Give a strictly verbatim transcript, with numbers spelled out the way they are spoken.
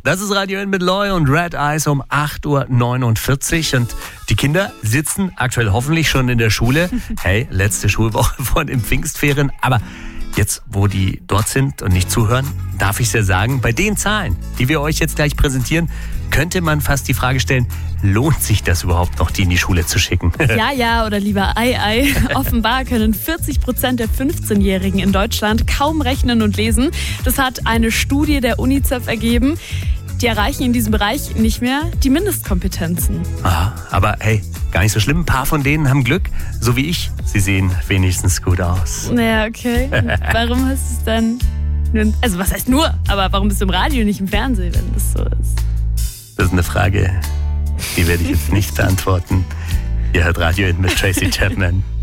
Das ist Radio N mit Loy und Red Eyes um acht Uhr neunundvierzig und die Kinder sitzen aktuell hoffentlich schon in der Schule. Hey, letzte Schulwoche vor den Pfingstferien, aber jetzt, wo die dort sind und nicht zuhören, darf ich es ja sagen, bei den Zahlen, die wir euch jetzt gleich präsentieren, könnte man fast die Frage stellen, lohnt sich das überhaupt noch, die in die Schule zu schicken? Ja, ja oder lieber Ei, Ei. Offenbar können vierzig Prozent der fünfzehnjährigen in Deutschland kaum rechnen und lesen. Das hat eine Studie der UNICEF ergeben. Die erreichen in diesem Bereich nicht mehr die Mindestkompetenzen. Ah, aber hey, gar nicht so schlimm. Ein paar von denen haben Glück, so wie ich. Sie sehen wenigstens gut aus. Naja, okay. Warum hast du es dann... Nun, also was heißt nur, aber warum bist du im Radio, nicht im Fernsehen, wenn das so ist? Das ist eine Frage, die werde ich jetzt nicht beantworten. Ihr hört Radio N mit Tracy Chapman.